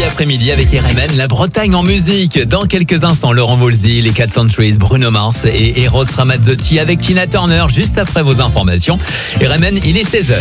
après-midi avec RMN, la Bretagne en musique. Dans quelques instants, Laurent Voulzy, les 4 Centuries, Bruno Mars et Eros Ramazzotti avec Tina Turner juste après vos informations. RMN, il est 16h.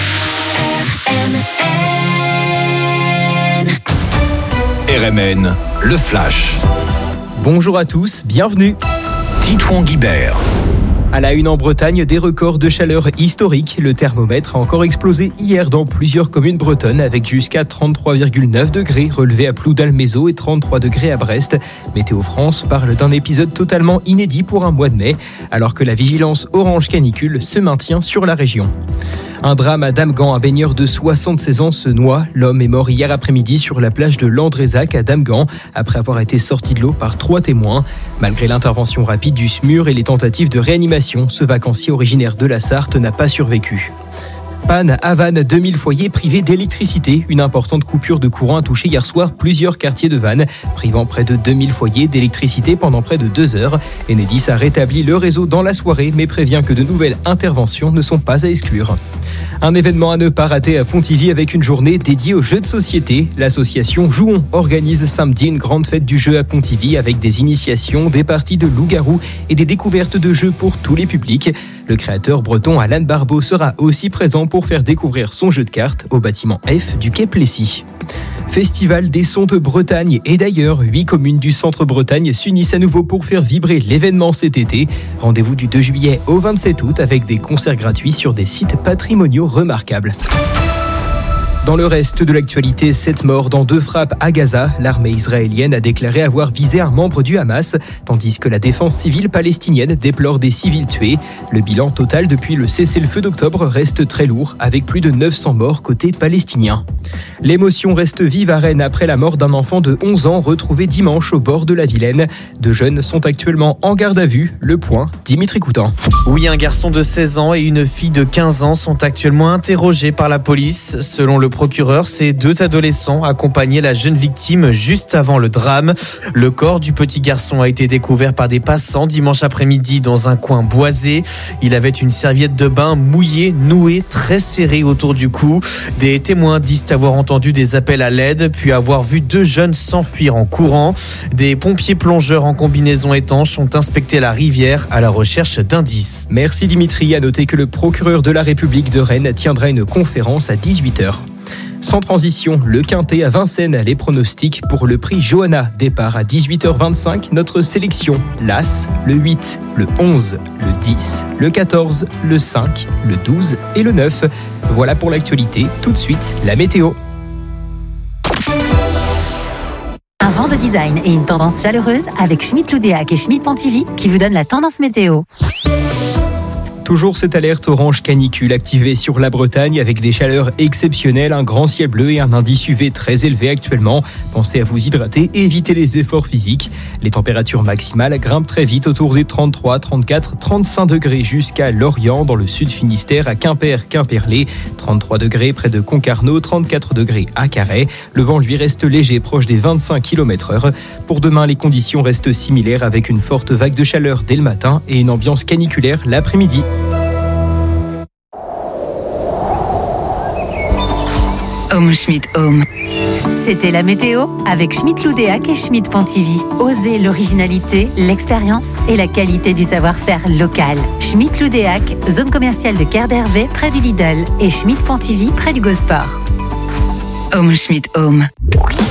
RMN, le Flash. Bonjour à tous, bienvenue. Titouan Guibert. À la une en Bretagne, des records de chaleur historiques. Le thermomètre a encore explosé hier dans plusieurs communes bretonnes avec jusqu'à 33,9 degrés relevés à Ploudalmézeau et 33 degrés à Brest. Météo France parle d'un épisode totalement inédit pour un mois de mai, alors que la vigilance orange canicule se maintient sur la région. Un drame à Damgand, un baigneur de 76 ans se noie. L'homme est mort hier après-midi sur la plage de Landrézac à Damgand, après avoir été sorti de l'eau par 3 témoins. Malgré l'intervention rapide du SMUR et les tentatives de réanimation, ce vacancier originaire de la Sarthe n'a pas survécu. Panne à Vannes, 2000 foyers privés d'électricité. Une importante coupure de courant a touché hier soir plusieurs quartiers de Vannes, privant près de 2000 foyers d'électricité pendant près de 2 heures. Enedis a rétabli le réseau dans la soirée, mais prévient que de nouvelles interventions ne sont pas à exclure. Un événement à ne pas rater à Pontivy avec une journée dédiée aux jeux de société. L'association Jouons organise samedi une grande fête du jeu à Pontivy avec des initiations, des parties de loup-garou et des découvertes de jeux pour tous les publics. Le créateur breton Alan Barbeau sera aussi présent pour faire découvrir son jeu de cartes au bâtiment F du Quai Plessis. Festival des sons de Bretagne et d'ailleurs, 8 communes du centre Bretagne s'unissent à nouveau pour faire vibrer l'événement cet été. Rendez-vous du 2 juillet au 27 août avec des concerts gratuits sur des sites patrimoniaux remarquables. Dans le reste de l'actualité, 7 morts dans 2 frappes à Gaza. L'armée israélienne a déclaré avoir visé un membre du Hamas, tandis que la défense civile palestinienne déplore des civils tués. Le bilan total depuis le cessez-le-feu d'octobre reste très lourd, avec plus de 900 morts côté palestinien. L'émotion reste vive à Rennes après la mort d'un enfant de 11 ans retrouvé dimanche au bord de la Vilaine. 2 jeunes sont actuellement en garde à vue. Le Point, Dimitri Coutan. Oui, un garçon de 16 ans et une fille de 15 ans sont actuellement interrogés par la police. Selon le procureur, ces 2 adolescents accompagnaient la jeune victime juste avant le drame. Le corps du petit garçon a été découvert par des passants dimanche après-midi dans un coin boisé. Il avait une serviette de bain mouillée, nouée, très serrée autour du cou. Des témoins disent avoir entendu des appels à l'aide, puis avoir vu 2 jeunes s'enfuir en courant. Des pompiers plongeurs en combinaison étanche ont inspecté la rivière à la recherche d'indices. Merci Dimitri. À noter que le procureur de la République de Rennes tiendra une conférence à 18h. Sans transition, le Quintet à Vincennes, les pronostics pour le prix Johanna. Départ à 18h25, notre sélection. L'As, le 8, le 11, le 10, le 14, le 5, le 12 et le 9. Voilà pour l'actualité. Tout de suite, la météo. Un vent de design et une tendance chaleureuse avec Schmitt-Loudéac et Schmitt-Pontivy qui vous donnent la tendance météo. Toujours cette alerte orange canicule activée sur la Bretagne avec des chaleurs exceptionnelles, un grand ciel bleu et un indice UV très élevé actuellement. Pensez à vous hydrater et éviter les efforts physiques. Les températures maximales grimpent très vite autour des 33, 34, 35 degrés jusqu'à Lorient dans le sud Finistère, à Quimper, Quimperlé, 33 degrés près de Concarneau, 34 degrés à Carhaix. Le vent lui reste léger, proche des 25 km/h. Pour demain, les conditions restent similaires avec une forte vague de chaleur dès le matin et une ambiance caniculaire l'après-midi. Home Schmitt Home. C'était la météo avec Schmitt-Loudéac et Schmitt-Pontivy. Osez l'originalité, l'expérience et la qualité du savoir-faire local. Schmitt-Loudéac, zone commerciale de Quai d'Hervé près du Lidl et Schmitt-Pontivy près du Gosport. Home Schmitt Home.